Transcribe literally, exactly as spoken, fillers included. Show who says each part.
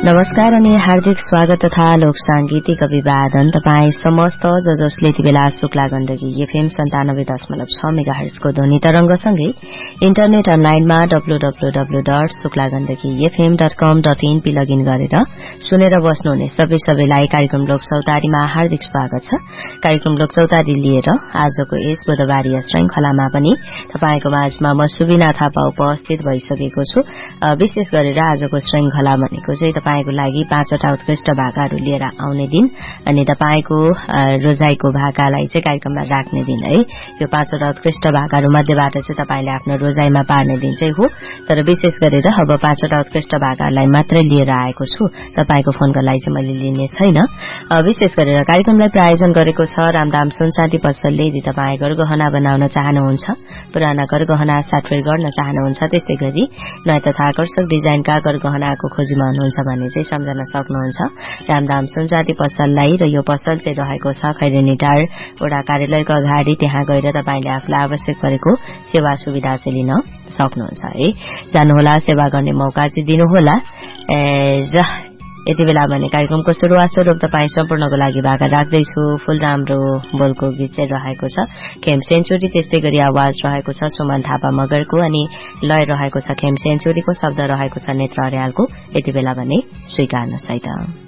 Speaker 1: नमस्कार अनि हार्दिक स्वागत तथा लोक सांगीतिक अभिवादन तपाई समस्त ज जसले यति बेला शुक्ला गण्डकी एफएम सन्तानब्बे दशमलव छ मेगाहर्जको ध्वनि तरंगसँगै इन्टरनेट अनलाइनमा W W W dot Shukla Gandaki FM dot com dot in login गरेर सुनेर बस्नुहुने सबै सबैलाई कार्यक्रम लोक सौतारीमा हार्दिक स्वागत छ। कार्यक्रम लोक सौतारी लिएर आजको यस बुधबारीय श्रृंखलामा पनि तपाईको माझमा म सुबिना थापा उपस्थित भइसकेको छु। विशेष गरेर आजको श्रृंखला भनेको चाहिँ तपाईको लागि पाँचवटा उत्कृष्ट भाकाहरू लिएर आउने दिन अनि तपाईको रोजाइको भाकालाई चाहिँ कार्यक्रममा राख्ने दिन है। यो पाँचवटा उत्कृष्ट भाकाहरू मध्येबाट चाहिँ तपाईले आफ्नो रोजाइमा पार्ने दिन चाहिँ हो। तर विशेष गरेर अब पाँचवटा उत्कृष्ट भाकाहरूलाई मात्रै लिएर आएको छु, तपाईको फोनको लागि चाहिँ मैले लिने छैन। विशेष गरेर कार्यक्रमलाई प्रायोजन गरेको छ रामदाम सुनसादी पसलले। यदि तपाईँ गरगहना बनाउन चाहनुहुन्छ, पुराना गरगहना साटफेर गर्न चाहनुहुन्छ, त्यस्तै गरी नयाँ तथा आकर्षक डिजाइनका गरगहनाको खोजीमा हुनुहुन्छ भने चाहिँ सम्झन सक्नुहुन्छ रामदाम सुनसादी पसललाई। र यो पसल चाहिँ रहेको छ खैरेनी टार वडा कार्यालयको अगाडि। त्यहाँ गएर तपाईले आफूलाई आवश्यक परेको सेवा सुविधा चाहिँ लिन सक्नुहुन्छ है। जानुहोला, सेवा गर्ने मौका चाहिँ दिनुहोला। र यति बेला भने कार्यक्रमको शुरूआत स्वरूप तपाईँ सम्पूर्णको लागि भाका राख्दैछु। फूल राम्रो बोलको गीत चाहिँ रहेको छ खेम सेन्चुरी, त्यस्तै गरी आवाज रहेको छ सुमन थापा मगरको अनि लय रहेको छ खेम सेन्चुरीको, शब्द रहेको छ नेत्र अर्यालको। यति बेला भने स्वीकार्नुहोस् है त।